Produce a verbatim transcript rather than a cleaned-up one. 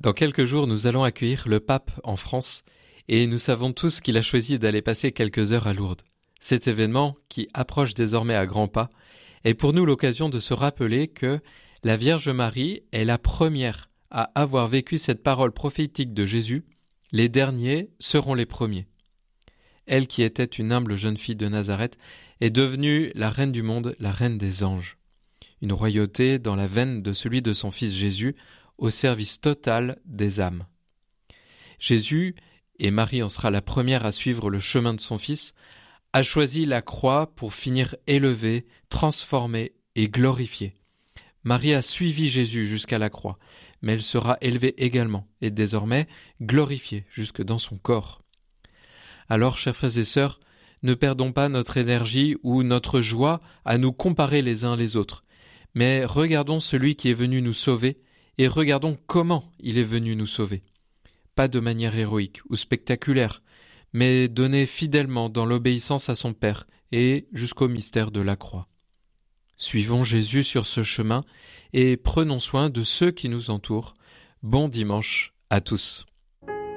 Dans quelques jours, nous allons accueillir le pape en France et nous savons tous qu'il a choisi d'aller passer quelques heures à Lourdes. Cet événement, qui approche désormais à grands pas, est pour nous l'occasion de se rappeler que la Vierge Marie est la première à avoir vécu cette parole prophétique de Jésus. Les derniers seront les premiers. Elle, qui était une humble jeune fille de Nazareth, est devenue la reine du monde, la reine des anges. Une royauté dans la veine de celui de son fils Jésus, au service total des âmes. Jésus, et Marie en sera la première à suivre le chemin de son fils, a choisi la croix pour finir élevé, transformé et glorifié. Marie a suivi Jésus jusqu'à la croix, mais elle sera élevée également et désormais glorifiée jusque dans son corps. Alors, chers frères et sœurs, ne perdons pas notre énergie ou notre joie à nous comparer les uns les autres, mais regardons celui qui est venu nous sauver et regardons comment il est venu nous sauver. Pas de manière héroïque ou spectaculaire, mais donné fidèlement dans l'obéissance à son Père et jusqu'au mystère de la croix. Suivons Jésus sur ce chemin et prenons soin de ceux qui nous entourent. Bon dimanche à tous.